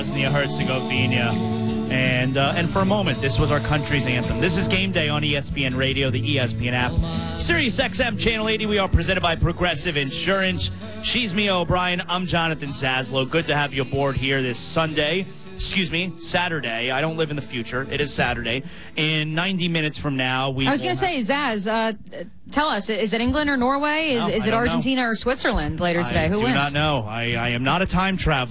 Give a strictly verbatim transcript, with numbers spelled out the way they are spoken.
Bosnia-Herzegovina. And uh, and for a moment, this was our country's anthem. This is Game Day on E S P N Radio, the E S P N app. Sirius X M Channel eighty, we are presented by Progressive Insurance. She's Mia O'Brien. I'm Jonathan Zaslow. Good to have you aboard here this Sunday. Excuse me, Saturday. I don't live in the future. It is Saturday. In ninety minutes from now, we I was going to say, Zaz, uh, tell us, is it England or Norway? Is, no, is it Argentina know. or Switzerland later today? I Who do wins? not know. I, I am not a time traveler.